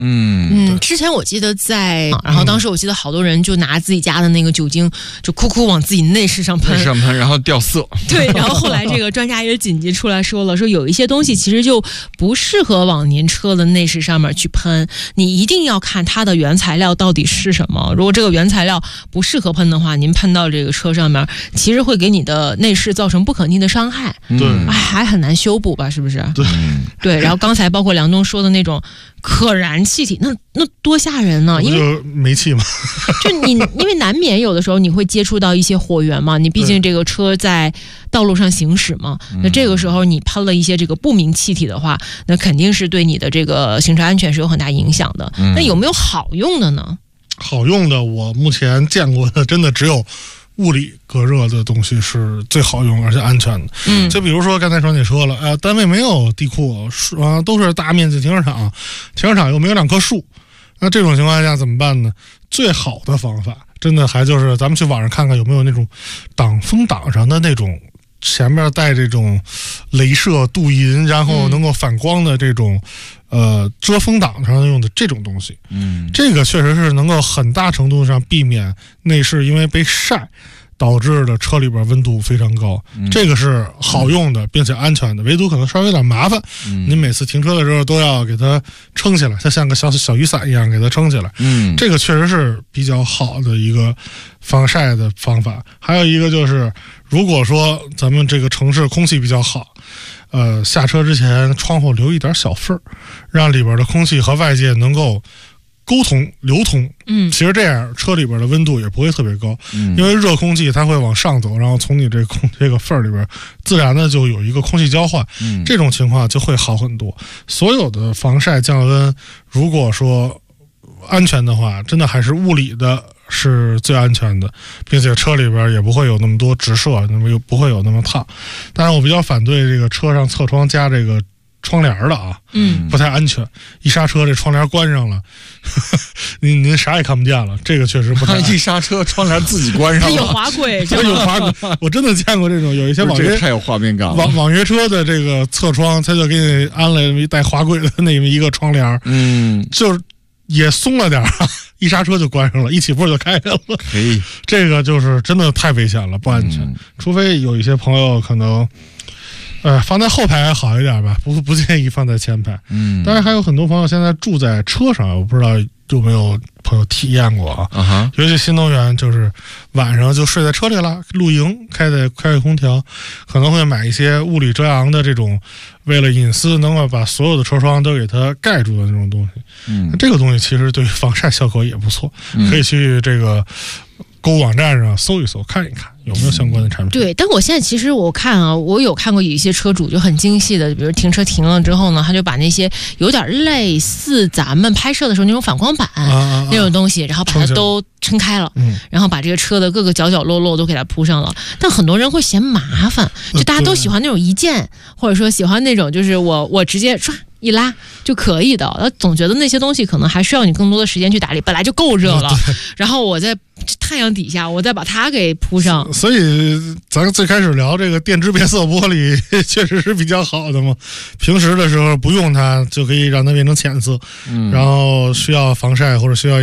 之前我记得然后当时我记得好多人就拿自己家的那个酒精就哭往自己内饰上喷， 然后掉色。 对，然后后来这个专家也紧急出来说了，说有一些东西其实就不适合往您车的内饰上面去喷，你一定要看它的原材料到底是什么。如果这个原材料不适合喷的话，您喷到这个车上面，其实会给你的内饰造成不可逆的伤害， 对， 还很难修补吧，是不是？ 对。 然后刚才包括梁东说的那种可燃气体，那多吓人呢！因为煤气嘛， 就因为难免有的时候你会接触到一些火源嘛，你毕竟这个车在道路上行驶嘛，那这个时候你喷了一些这个不明气体的话，那肯定是对你的这个行车安全是有很大影响的。那有没有好用的呢？ 好用的，我目前见过的真的只有物理隔热的东西是最好用而且安全的。就比如说刚才双姐说了，单位没有地库都是大面积停车场，停车场又没有2棵树，那这种情况下怎么办呢？最好的方法真的还就是咱们去网上看看有没有那种挡风挡上的那种前面带这种镭射镀银然后能够反光的这种遮风挡上用的这种东西。这个确实是能够很大程度上避免内饰因为被晒导致的车里边温度非常高，这个是好用的并且安全的，唯独可能稍微有点麻烦。您每次停车的时候都要给它撑起来，它像个小雨伞一样给它撑起来。这个确实是比较好的一个防晒的方法。还有一个就是，如果说咱们这个城市空气比较好，下车之前窗户留一点小缝儿，让里边的空气和外界能够沟通流通。其实这样车里边的温度也不会特别高，因为热空气它会往上走，然后从你这个缝儿里边自然的就有一个空气交换，这种情况就会好很多。所有的防晒降温，如果说安全的话，真的还是物理的是最安全的，并且车里边也不会有那么多直射，那么又不会有那么烫。当然我比较反对这个车上侧窗加这个窗帘的啊，不太安全。一刹车这窗帘关上了，您啥也看不见了，这个确实不太安全。 一刹车窗帘自己关上了， 它有滑轨， 它有滑轨。我真的见过这种，有一些网约太有画面感了。 网约车的这个侧窗，它就给你安了一带滑轨的那么一个窗帘，就是也松了点，一刹车就关上了，一起步就开开了。这个就是真的太危险了，不安全。除非有一些朋友可能放在后排还好一点吧，不建议放在前排。当然还有很多朋友现在住在车上，我不知道有没有朋友体验过啊？尤其新能源就是晚上就睡在车里了，露营开空调，可能会买一些物理遮阳的这种，为了隐私能够把所有的车窗都给它盖住的那种东西。这个东西其实对防晒效果也不错，可以去这个购物网站上搜一搜，看一看有没有相关的产品。 对，但我现在其实我看啊，我有看过有一些车主就很精细的，比如停车停了之后呢，他就把那些有点类似咱们拍摄的时候那种反光板那种东西，然后把它都撑开了，然后把这个车的各个角角落都给它铺上了。但很多人会嫌麻烦，就大家都喜欢那种一键，或者说喜欢那种就是我直接唰一拉就可以的，总觉得那些东西可能还需要你更多的时间去打理，本来就够热了，然后我在太阳底下我再把它给铺上。 所以咱最开始聊这个电致变色玻璃确实是比较好的嘛，平时的时候不用它就可以让它变成浅色，然后需要防晒或者需要